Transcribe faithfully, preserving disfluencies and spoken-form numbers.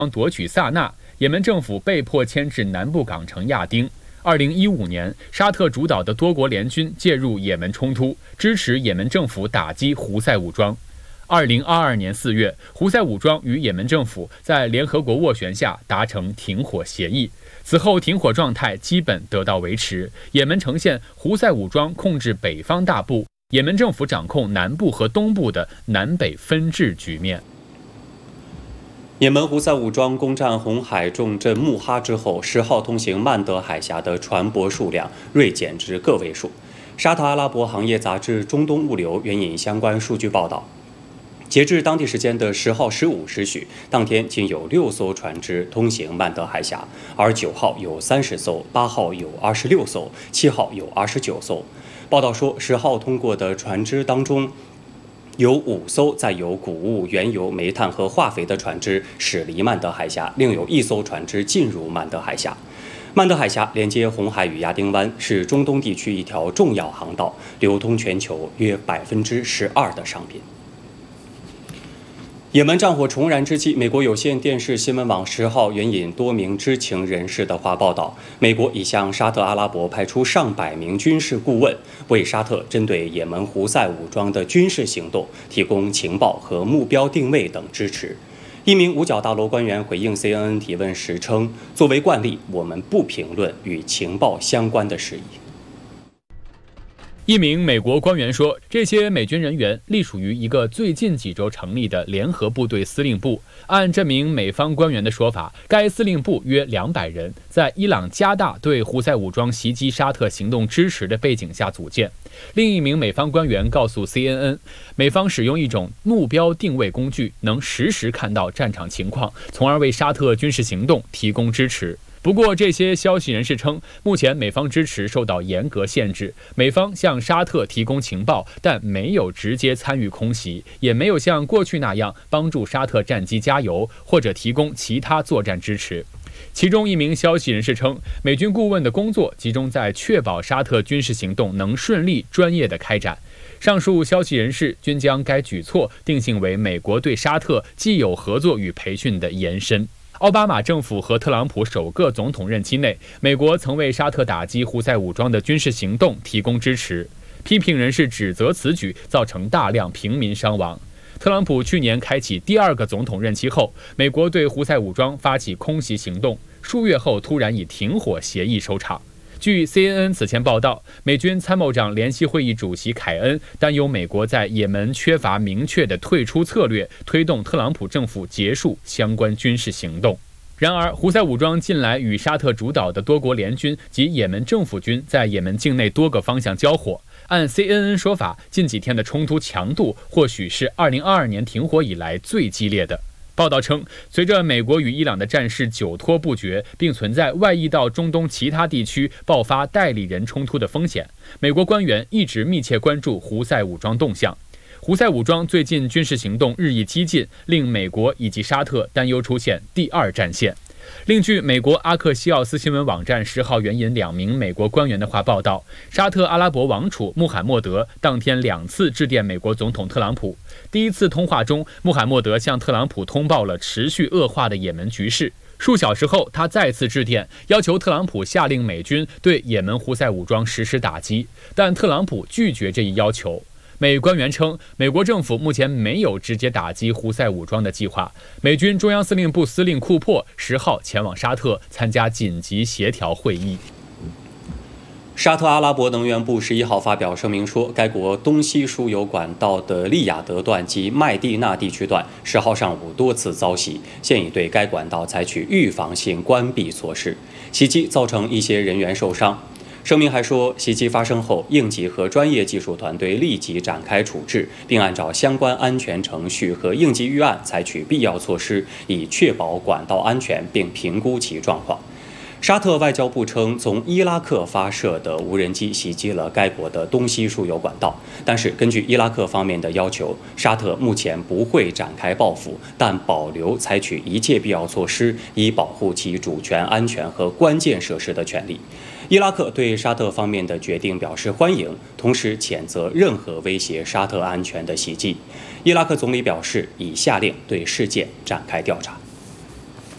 夺取萨那，也门政府被迫迁至南部港城亚丁。二零一五年，沙特主导的多国联军介入也门冲突，支持也门政府打击胡塞武装。二零二二年四月，胡塞武装与也门政府在联合国斡旋下达成停火协议。此后，停火状态基本得到维持，也门呈现胡塞武装控制北方大部，也门政府掌控南部和东部的南北分治局面。 也门胡塞武装攻占红海重镇穆哈之后，十号通行曼德海峡的船舶数量锐减至个位数。沙特阿拉伯行业杂志《中东物流》援引相关数据报道，截至当地时间的十号十五时许，当天仅有六艘船只通行曼德海峡，而九号有三十艘，八号有二十六艘，七号有二十九艘。报道说，十号通过的船只当中，有五艘载有谷物、原油、煤炭和化肥的船只驶离曼德海峡，另有一艘船只进入曼德海峡。曼德海峡连接红海与亚丁湾，是中东地区一条重要航道，流通全球约百分之十二的商品。也门战火重燃之际，美国有线电视新闻网十号援引多名知情人士的话报道，美国已向沙特阿拉伯派出上百名军事顾问，为沙特针对也门胡塞武装的军事行动提供情报和目标定位等支持。一名五角大楼官员回应 C N N 提问时称，作为惯例，我们不评论与情报相关的事宜。 一名美国官员说，这些美军人员隶属于一个最近几周成立的联合部队司令部。按这名美方官员的说法，该司令部约两百人，在伊朗加大对胡塞武装袭击沙特行动支持的背景下组建。另一名美方官员告诉 C N N， 美方使用一种目标定位工具，能实时看到战场情况，从而为沙特军事行动提供支持。不过，这些消息人士称，目前美方支持受到严格限制，美方向沙特提供情报，但没有直接参与空袭，也没有像过去那样帮助沙特战机加油，或者提供其他作战支持。其中一名消息人士称，美军顾问的工作集中在确保沙特军事行动能顺利、专业地开展。上述消息人士均将该举措定性为美国对沙特既有合作与培训的延伸。奥巴马政府和特朗普首个总统任期内，美国曾为沙特打击胡塞武装的军事行动提供支持。批评人士指责此举造成大量平民伤亡。特朗普去年开启第二个总统任期后，美国对胡塞武装发起空袭行动，数月后突然以停火协议收场。据 C N N 此前报道，美军参谋长联席会议主席凯恩担忧美国在也门缺乏明确的退出策略，推动特朗普政府结束相关军事行动。然而，胡塞武装近来与沙特主导的多国联军及也门政府军在也门境内多个方向交火。按 C N N 说法，近几天的冲突强度或许是二零二二年停火以来最激烈的。报道称，随着美国与伊朗的战事久拖不决，并存在外溢到中东其他地区爆发代理人冲突的风险，美国官员一直密切关注胡塞武装动向。胡塞武装最近军事行动日益激进，令美国以及沙特担忧出现第二战线。另据美国阿克西奥斯新闻网站十号援引两名美国官员的话报道，沙特阿拉伯王储穆罕默德当天两次致电美国总统特朗普。第一次通话中，穆罕默德向特朗普通报了持续恶化的也门局势。数小时后，他再次致电，要求特朗普下令美军对也门胡塞武装实施打击，但特朗普拒绝这一要求。美官员称，美国政府目前没有直接打击胡塞武装的计划。美军中央司令部司令库珀十号前往沙特参加紧急协调会议。 沙特阿拉伯能源部十一号发表声明说，该国东西输油管道的利雅得段及麦地那地区段十号上午多次遭袭，现已对该管道采取预防性关闭措施。袭击造成一些人员受伤。声明还说，袭击发生后，应急和专业技术团队立即展开处置，并按照相关安全程序和应急预案采取必要措施，以确保管道安全，并评估其状况。沙特外交部称，从伊拉克发射的无人机袭击了该国的东西输油管道，但是根据伊拉克方面的要求，沙特目前不会展开报复，但保留采取一切必要措施，以保护其主权、安全和关键设施的权利。伊拉克对沙特方面的决定表示欢迎，同时谴责任何威胁沙特安全的袭击。伊拉克总理表示，已下令对事件展开调查。